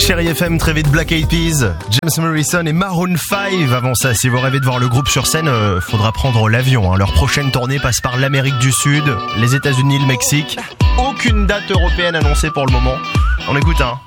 Chérie FM, très vite Black Eyed Peas, James Morrison et Maroon 5. Avant ça, si vous rêvez de voir le groupe sur scène, faudra prendre l'avion. Leur prochaine tournée passe par l'Amérique du Sud, les États-Unis, le Mexique. Aucune date européenne annoncée pour le moment. On écoute